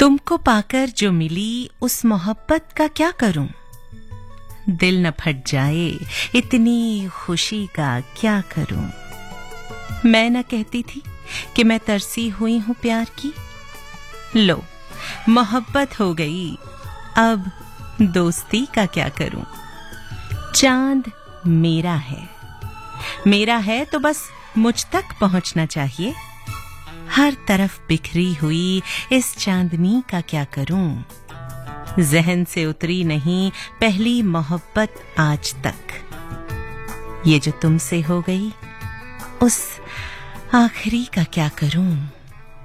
तुमको पाकर जो मिली उस मोहब्बत का क्या करूं, दिल न फट जाए इतनी खुशी का क्या करूं। मैं न कहती थी कि मैं तरसी हुई हूं प्यार की, लो मोहब्बत हो गई, अब दोस्ती का क्या करूं। चांद मेरा है तो बस मुझ तक पहुंचना चाहिए। हर तरफ बिखरी हुई इस चांदनी का क्या करूं। जहन से उतरी नहीं पहली मोहब्बत आज तक। ये जो तुमसे हो गई उस आखिरी का क्या करूं।